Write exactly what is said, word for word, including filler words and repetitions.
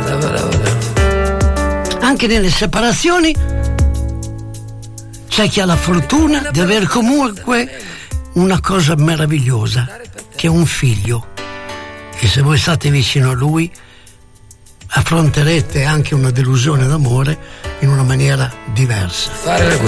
Anche nelle separazioni c'è chi ha la fortuna di avere comunque una cosa meravigliosa, che è un figlio, e se voi state vicino a lui affronterete anche una delusione d'amore in una maniera diversa. Fare